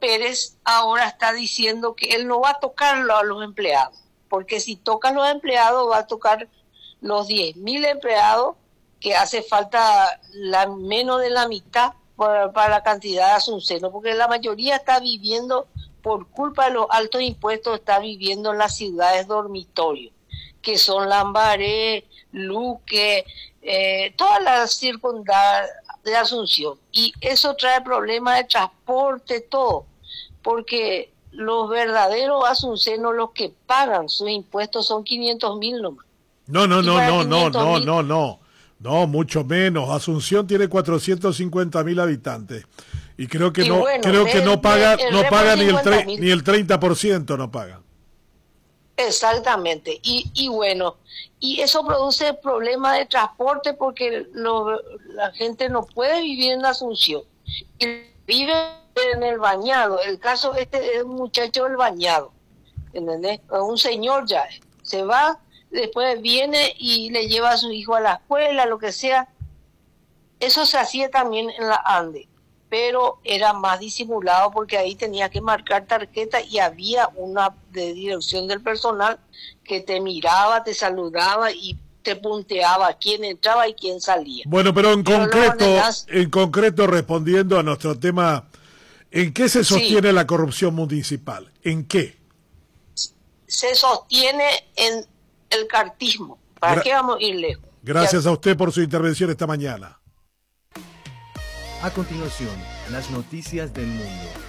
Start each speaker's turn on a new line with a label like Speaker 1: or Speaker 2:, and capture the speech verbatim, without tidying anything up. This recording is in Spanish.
Speaker 1: Pérez ahora está diciendo que él no va a tocarlo a los empleados, porque si toca a los empleados va a tocar los diez mil empleados, que hace falta la, menos de la mitad para, para la cantidad de asuncenos, porque la mayoría está viviendo, por culpa de los altos impuestos, está viviendo en las ciudades dormitorios, que son Lambaré, Luque, eh, todas las circundancias de Asunción. Y eso trae problemas de transporte, todo, porque los verdaderos asuncenos, los que pagan sus impuestos, son quinientos mil nomás.
Speaker 2: No, no, no, no, no, no, no, no, no, mucho menos. Asunción tiene cuatrocientos cincuenta mil habitantes y creo que y no, bueno, creo que no paga, no paga ni el tre ni el treinta por ciento no paga.
Speaker 1: Exactamente, y, y bueno, y eso produce problemas de transporte porque lo, la gente no puede vivir en Asunción, y vive en el Bañado. El caso este es un muchacho del Bañado, ¿entendés? Un señor ya, se va, después viene y le lleva a su hijo a la escuela, lo que sea. Eso se hacía también en la Ande, pero era más disimulado porque ahí tenía que marcar tarjeta y había una de dirección del personal que te miraba, te saludaba y te punteaba quién entraba y quién salía.
Speaker 2: Bueno, pero en pero concreto, maneras, en concreto respondiendo a nuestro tema, ¿en qué se sostiene sí. la corrupción municipal? ¿En qué?
Speaker 1: Se sostiene en el cartismo. ¿Para Gra qué vamos a ir lejos?
Speaker 2: Gracias ya. a usted por su intervención esta mañana.
Speaker 3: A continuación, las noticias del mundo.